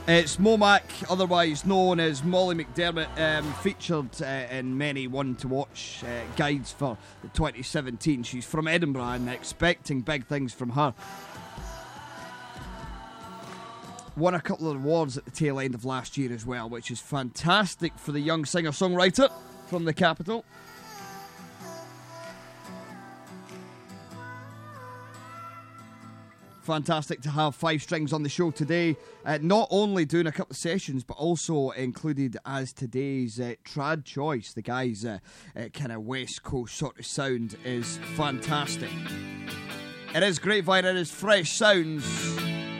It's Momac, otherwise known as Molly McDermott, featured in many one-to-watch guides for 2017. She's from Edinburgh and expecting big things from her. Won a couple of awards at the tail end of last year as well, which is fantastic for the young singer-songwriter from the capital. Fantastic to have Five Strings on the show today. Not only doing a couple of sessions, but also included as today's trad choice. The guys' kind of West Coast sort of sound is fantastic. It is Grapevine, it is fresh sounds.